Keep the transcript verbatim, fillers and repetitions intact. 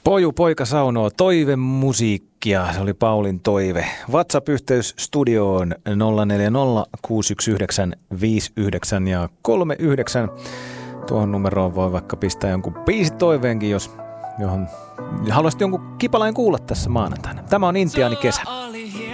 Poju poika saunoo toivemusiikkia, se oli Paulin toive. WhatsApp-yhteys studioon nolla neljä nolla kuusi yksi yhdeksän viisi yhdeksän ja kolme yhdeksän. Tuohon numeroon voi vaikka pistää jonkun biisitoiveenkin, jos johon haluaisit jonkun kipalain kuulla tässä maanantaina. Tämä on Intiaani kesä.